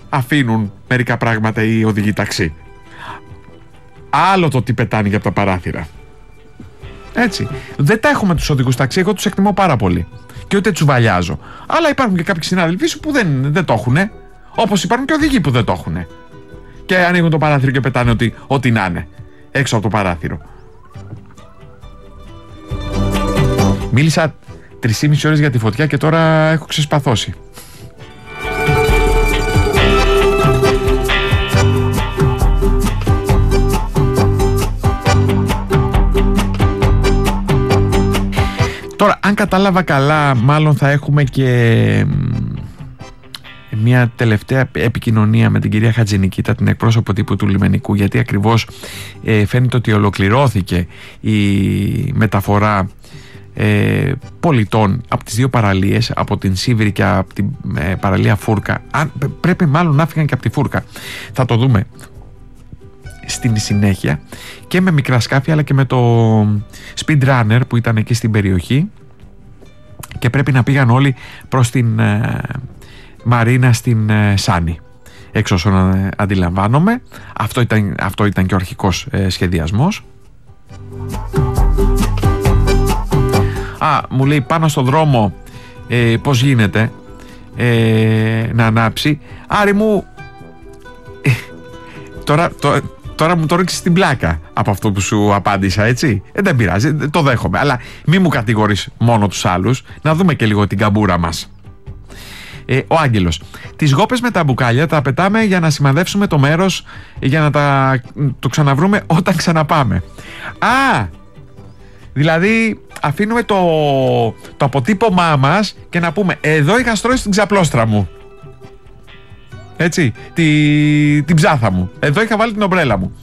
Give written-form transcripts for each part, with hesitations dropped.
αφήνουν μερικά πράγματα οι οδηγοί ταξί. Άλλο το τι πετάνε για από τα παράθυρα. Έτσι. Δεν τα έχουμε τους οδηγούς ταξί, εγώ τους εκτιμώ πάρα πολύ. Και ούτε τους βαλιάζω. Αλλά υπάρχουν και κάποιοι συνάδελφοι σου που δεν το έχουν. Όπως υπάρχουν και οδηγοί που δεν το έχουν. Και ανοίγουν το παράθυρο και πετάνε ό,τι να είναι έξω από το παράθυρο. Μίλησα 3,5 ώρες για τη φωτιά και τώρα έχω ξεσπαθώσει. Τώρα, αν κατάλαβα καλά, μάλλον θα έχουμε και μια τελευταία επικοινωνία με την κυρία Χατζηνικίτα, την εκπρόσωπο τύπου του Λιμενικού, γιατί ακριβώς φαίνεται ότι ολοκληρώθηκε η μεταφορά πολιτών από τις δύο παραλίες, από την Σίβηρη και από την παραλία Φούρκα. Πρέπει μάλλον να φύγαν και από τη Φούρκα. Θα το δούμε στην συνέχεια, και με μικρά σκάφη αλλά και με το Speed Runner που ήταν εκεί στην περιοχή, και πρέπει να πήγαν όλοι προς την Μαρίνα στην Σάνη, έξω όσον αντιλαμβάνομαι. Αυτό ήταν και ο αρχικός σχεδιασμός. Μου λέει πάνω στο δρόμο πώς γίνεται να ανάψει. Άρη μου, τώρα μου το ρίξεις στην πλάκα από αυτό που σου απάντησα, έτσι. Δεν πειράζει, το δέχομαι. Αλλά μη μου κατηγορείς μόνο τους άλλους. Να δούμε και λίγο την καμπούρα μας. Ο Άγγελος. Τις γόπες με τα μπουκάλια τα πετάμε για να σημαδεύσουμε το μέρος, για να το ξαναβρούμε όταν ξαναπάμε. Δηλαδή αφήνουμε το αποτύπωμά μας και να πούμε, εδώ είχα στρώσει την ξαπλώστρα μου. Έτσι, την ψάθα μου. Εδώ είχα βάλει την ομπρέλα μου.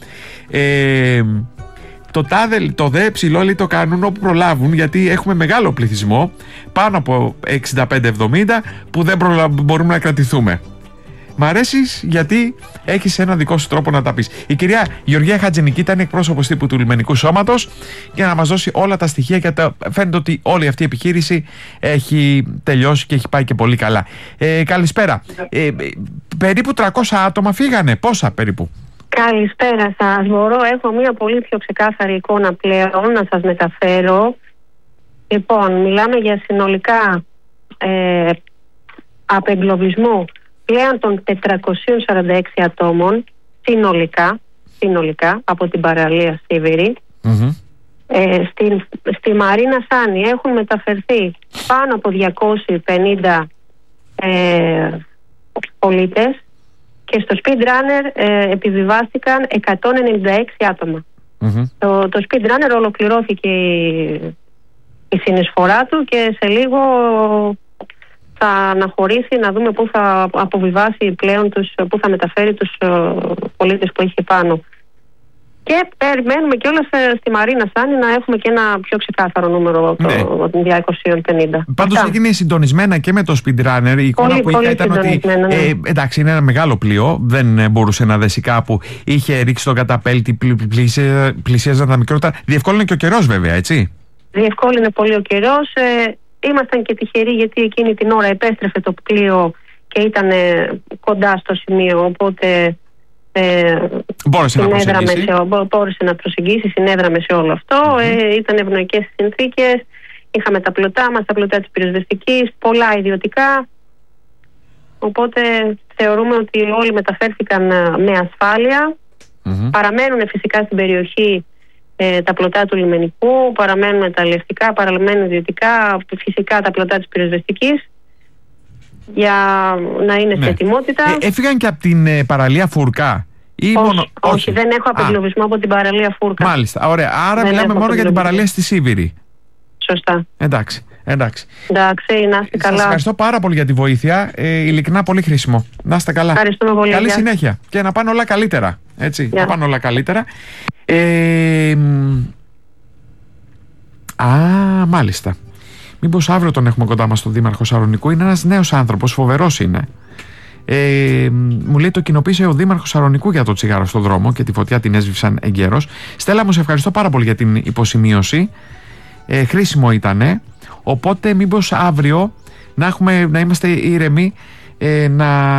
Το δε ψηλόλι το κάνουν όπου προλάβουν, γιατί έχουμε μεγάλο πληθυσμό, πάνω από 65-70, που δεν μπορούμε να κρατηθούμε. Μ' αρέσεις γιατί έχεις ένα δικό σου τρόπο να τα πεις. Η κυρία Γεωργία Χατζηνικίτα είναι εκπρόσωπος τύπου του Λιμενικού Σώματος για να μας δώσει όλα τα στοιχεία, γιατί φαίνεται ότι όλη αυτή η επιχείρηση έχει τελειώσει και έχει πάει και πολύ καλά. Καλησπέρα. Περίπου 300 άτομα φύγανε. Πόσα περίπου? Καλησπέρα σας. Έχω μια πολύ πιο ξεκάθαρη εικόνα πλέον να σας μεταφέρω. Λοιπόν, μιλάμε για συνολικά απεγκλωβισμό πλέον των 446 ατόμων συνολικά από την παραλία Σίβηρη. Στη Μαρίνα Σάνη έχουν μεταφερθεί πάνω από 250 πολίτες, και στο Speed Runner επιβιβάστηκαν 196 άτομα. Το Speed Runner ολοκληρώθηκε η συνεισφορά του και σε λίγο θα αναχωρήσει να δούμε πού θα αποβιβάσει πλέον πού θα μεταφέρει τους πολίτες που έχει πάνω. Και περιμένουμε κιόλας στη Μαρίνα Σάνη να έχουμε και ένα πιο ξεκάθαρο νούμερο από την 250. Πάντως έγινε συντονισμένα και με το Speed Runner. Η εικόνα που είχα ήταν ότι εντάξει, είναι ένα μεγάλο πλοίο, δεν μπορούσε να δέσει κάπου. Είχε ρίξει τον καταπέλτη, πλησίαζαν τα μικρότερα. Διευκόλυνε και ο καιρός, βέβαια, έτσι. Διευκόλυνε πολύ ο καιρός. Ήμασταν και τυχεροί γιατί εκείνη την ώρα επέστρεφε το πλοίο και ήταν κοντά στο σημείο, οπότε μπόρεσε να προσεγγίσει, συνέδραμε σε όλο αυτό. Ήταν ευνοϊκές οι συνθήκες. Είχαμε τα πλωτά μας, τα πλωτά της πυροσβεστικής, πολλά ιδιωτικά. Οπότε θεωρούμε ότι όλοι μεταφέρθηκαν με ασφάλεια. Παραμένουν φυσικά στην περιοχή τα πλωτά του Λιμενικού, παραμένουν τα αλλιευτικά, παραμένουν ιδιωτικά, φυσικά τα πλωτά της πυροσβεστικής, για να είναι σε ετοιμότητα. Έφυγαν και από την παραλία Φούρκα? Όχι, δεν έχω απεγκλωβισμό από την παραλία Φούρκα. Μάλιστα, ωραία. Άρα μιλάμε μόνο για την παραλία στη Σίβηρη. Σωστά. Εντάξει, να είστε καλά. Σας ευχαριστώ πάρα πολύ για τη βοήθεια. Ειλικρινά πολύ χρήσιμο. Να είστε καλά. Ευχαριστούμε πολύ. Καλή συνέχεια και να πάνε όλα καλύτερα. Έτσι, να πάνε όλα καλύτερα. Μάλιστα. Μήπως αύριο τον έχουμε κοντά μας τον Δήμαρχο Σαρονικού? Είναι ένας νέος άνθρωπος, φοβερός είναι. Μου λέει το κοινοποίησε ο Δήμαρχος Σαρονικού για το τσιγάρο στο δρόμο και τη φωτιά την έσβησαν εγκαίρως. Στέλλα μου, σε ευχαριστώ πάρα πολύ για την υποσημείωση. Χρήσιμο ήτανε. Οπότε μήπως αύριο να είμαστε ήρεμοι, να